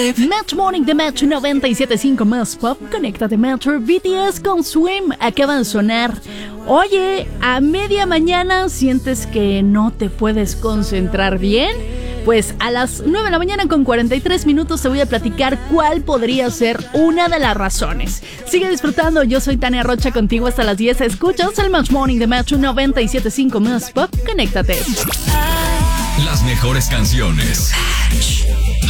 Match Morning de Match 97.5 más pop. Conéctate Metro. BTS con Swim acaban de sonar. Oye, a media mañana sientes que no te puedes concentrar bien. Pues a las 9 de la mañana con 43 minutos te voy a platicar cuál podría ser una de las razones. Sigue disfrutando, yo soy Tania Rocha contigo hasta las 10. Escuchas el Match Morning de Match 97.5 más pop. Conéctate. Las mejores canciones.